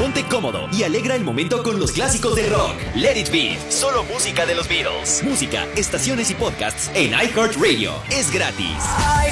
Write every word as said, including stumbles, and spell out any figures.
ponte cómodo y alegra el momento con los clásicos del rock. Let It Be, solo música de los Beatles. Música, estaciones y podcasts en iHeartRadio. Es gratis.